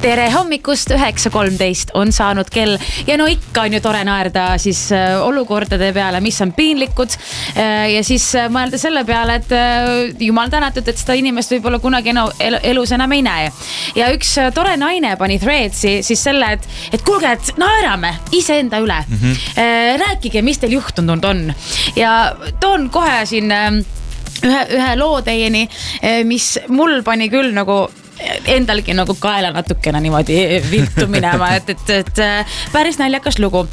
Tere hommikust, 9.13 on saanud kell ja no ikka on ju tore naerda siis olukordade peale, mis on piinlikud ja siis mõelda selle peale, et jumal tänatud, et seda inimest võib-olla kunagi elus enam ei näe. Ja üks tore naine pani threadsi siis selle, et kuulge, et naerame iseenda üle. Rääkige, mis teil juhtunud on. Ja toon kohe siin ühe loo teieni, mis mul pani küll nagu endalgi nagu kaela natukene niimoodi viltu minema, et päris naljakas lugu.